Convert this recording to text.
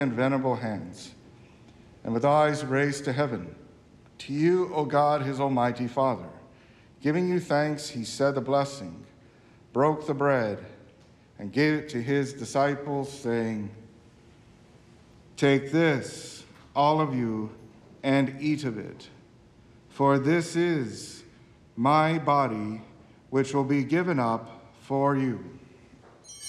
and venerable hands, and with eyes raised to heaven, to you, O God, his almighty Father, giving you thanks, he said the blessing, broke the bread, and gave it to his disciples, saying, "Take this, all of you, and eat of it, for this is my body, which will be given up for you."